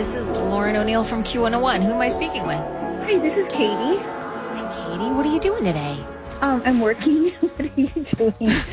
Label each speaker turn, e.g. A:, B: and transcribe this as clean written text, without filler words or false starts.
A: this is Lauren O'Neill from Q101. Who am I speaking with?
B: Hi, this is Katie.
A: Hi, Katie. What are you doing today?
B: I'm working. What are you doing?